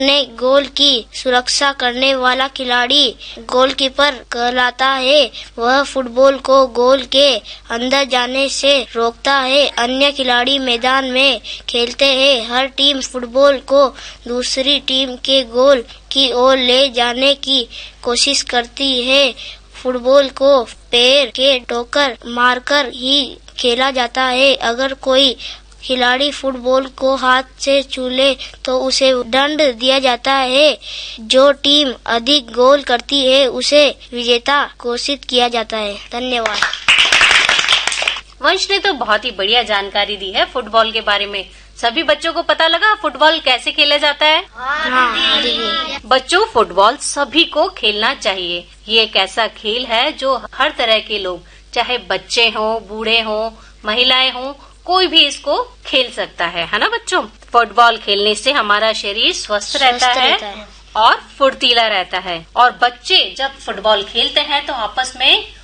ने गोल की सुरक्षा करने वाला खिलाड़ी गोलकीपर कहलाता है। वह फुटबॉल को गोल के अंदर जाने से रोकता है। अन्य खिलाड़ी मैदान में खेलते हैं। हर टीम फुटबॉल को दूसरी टीम के गोल की ओर ले जाने की कोशिश करती है। फुटबॉल को पैर के ठोकर मारकर ही खेला जाता है। अगर कोई खिलाड़ी फुटबॉल को हाथ से छू ले तो उसे दंड दिया जाता है। जो टीम अधिक गोल करती है उसे विजेता घोषित किया जाता है। धन्यवाद। वंश ने तो बहुत ही बढ़िया जानकारी दी है फुटबॉल के बारे में। सभी बच्चों को पता लगा फुटबॉल कैसे खेला जाता है? हाँ। बच्चों, फुटबॉल सभी को खेलना चाहिए। ये एक ऐसा खेल है जो हर तरह के लोग, चाहे बच्चे हों, बूढ़े हों, महिलाएं हों, कोई भी इसको खेल सकता है ना बच्चों? फुटबॉल खेलने से हमारा शरीर स्वस्थ रहता है और फुर्तीला रहता है। और बच्चे जब फुटबॉल खेलते हैं तो आपस में